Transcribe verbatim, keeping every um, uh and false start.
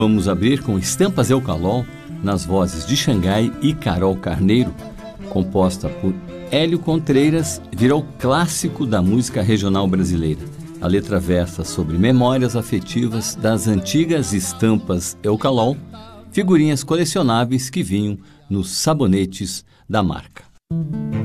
Vamos abrir com Estampas Eucalol, nas vozes de Xangai e Carol Carneiro, composta por Hélio Contreiras, virou clássico da música regional brasileira. A letra versa sobre memórias afetivas das antigas estampas Eucalol, figurinhas colecionáveis que vinham nos sabonetes da marca.